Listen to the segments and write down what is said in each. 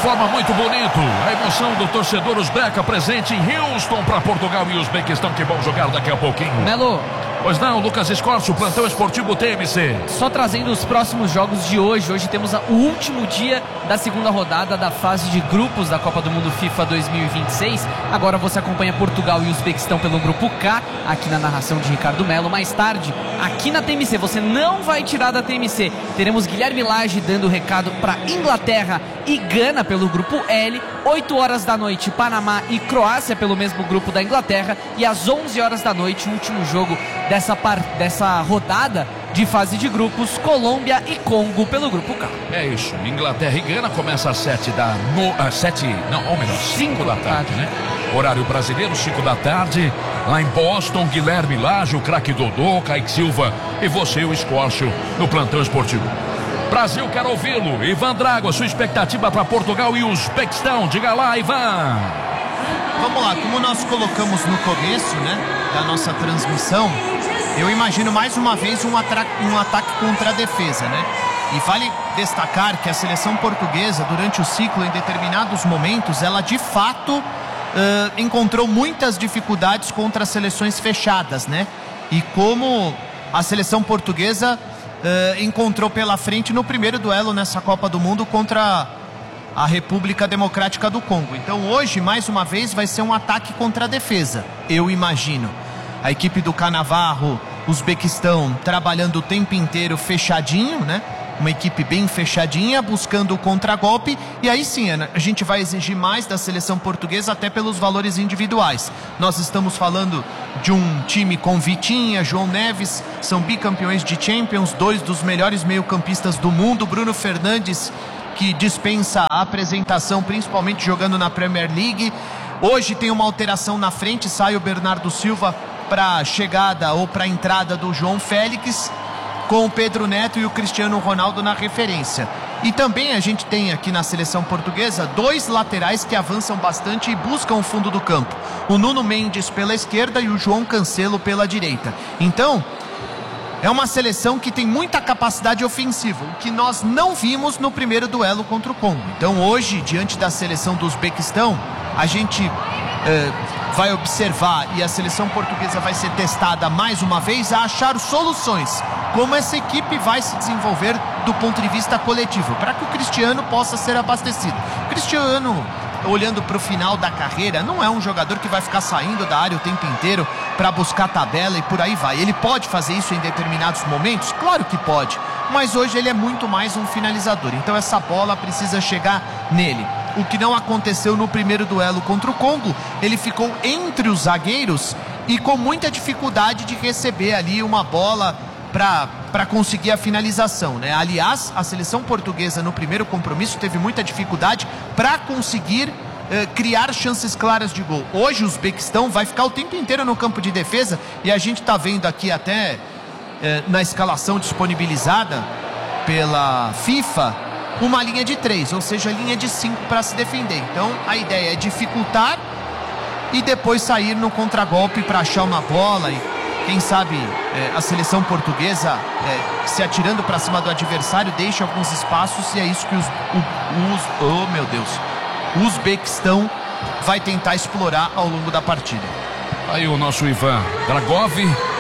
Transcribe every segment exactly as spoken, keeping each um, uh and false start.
forma muito bonito. A emoção do torcedor uzbeca presente em Houston para Portugal e Uzbequistão, que vão jogar daqui a pouquinho. Melo. Pois não, Lucas Escorcio, plantão esportivo T M C. Só trazendo os próximos jogos de hoje. Hoje temos o último dia da segunda rodada da fase de grupos da Copa do Mundo FIFA dois mil e vinte e seis. Agora você acompanha Portugal e Uzbequistão pelo grupo K, aqui na narração de Ricardo Melo. Mais tarde, aqui na T M C, você não vai tirar da T M C. Teremos Guilherme Lage dando o recado para Inglaterra e Gana pelo grupo L. oito horas da noite, Panamá e Croácia pelo mesmo grupo da Inglaterra. E às onze horas da noite, o último jogo dessa, par... dessa rodada de fase de grupos, Colômbia e Congo pelo grupo K. É isso, Inglaterra e Gana começa às sete da no... às sete, não, ou melhor, cinco da tarde, né? Horário brasileiro, cinco da tarde, lá em Boston. Guilherme Lage, o craque Dodô, Kaique Silva e você, o Escorcio, no plantão esportivo. Brasil, quero ouvi-lo. Ivan Drago, a sua expectativa para Portugal e Uzbequistão. Diga lá, Ivan. Vamos lá, como nós colocamos no começo, né, da nossa transmissão, eu imagino mais uma vez um, atra- um ataque contra a defesa, né? E vale destacar que a seleção portuguesa, durante o ciclo, em determinados momentos, ela de fato uh, encontrou muitas dificuldades contra as seleções fechadas, né? E como a seleção portuguesa uh, encontrou pela frente no primeiro duelo nessa Copa do Mundo contra a República Democrática do Congo. Então hoje, mais uma vez, vai ser um ataque contra a defesa, eu imagino. A equipe do Canavarro, Uzbequistão, trabalhando o tempo inteiro fechadinho, né? Uma equipe bem fechadinha, buscando o contragolpe. E aí sim, a gente vai exigir mais da seleção portuguesa, até pelos valores individuais. Nós estamos falando de um time com Vitinha, João Neves, são bicampeões de Champions, dois dos melhores meio-campistas do mundo. Bruno Fernandes, que dispensa a apresentação, principalmente jogando na Premier League. Hoje tem uma alteração na frente, sai o Bernardo Silva para a chegada ou para a entrada do João Félix, com o Pedro Neto e o Cristiano Ronaldo na referência. E também a gente tem aqui na seleção portuguesa dois laterais que avançam bastante e buscam o fundo do campo. O Nuno Mendes pela esquerda e o João Cancelo pela direita. Então, é uma seleção que tem muita capacidade ofensiva, o que nós não vimos no primeiro duelo contra o Congo. Então hoje, diante da seleção do Uzbequistão, a gente eh, vai observar, e a seleção portuguesa vai ser testada mais uma vez, a achar soluções, como essa equipe vai se desenvolver do ponto de vista coletivo, para que o Cristiano possa ser abastecido. Cristiano, olhando para o final da carreira, não é um jogador que vai ficar saindo da área o tempo inteiro para buscar tabela e por aí vai. Ele pode fazer isso em determinados momentos? Claro que pode, mas hoje ele é muito mais um finalizador, então essa bola precisa chegar nele. O que não aconteceu no primeiro duelo contra o Congo, ele ficou entre os zagueiros e com muita dificuldade de receber ali uma bola para conseguir a finalização, né? Aliás, a seleção portuguesa no primeiro compromisso teve muita dificuldade para conseguir eh, criar chances claras de gol. Hoje o Uzbequistão vai ficar o tempo inteiro no campo de defesa e a gente está vendo aqui até eh, na escalação disponibilizada pela FIFA uma linha de três, ou seja, linha de cinco para se defender. Então a ideia é dificultar e depois sair no contragolpe para achar uma bola e quem sabe é, a seleção portuguesa é, se atirando para cima do adversário deixa alguns espaços, e é isso que os, o, os oh meu Deus o Uzbequistão vai tentar explorar ao longo da partida. Aí o nosso Ivan Dragov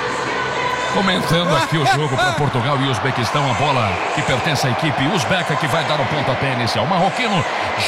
comentando aqui o jogo para Portugal e Uzbequistão. A bola que pertence à equipe uzbeca, que vai dar o pontapé inicial. Marroquino